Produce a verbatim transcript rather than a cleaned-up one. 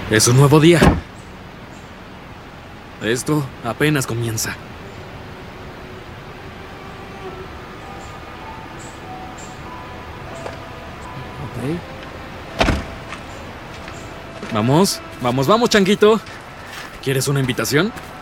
Es un nuevo día. Esto apenas comienza. Ok. Vamos, vamos, vamos, changuito. ¿Quieres una invitación?